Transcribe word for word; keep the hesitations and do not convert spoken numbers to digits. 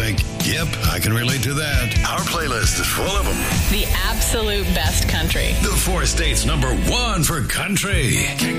like, yep, I can relate to that. Our playlist is full of them. The absolute best country. The four states number one for country.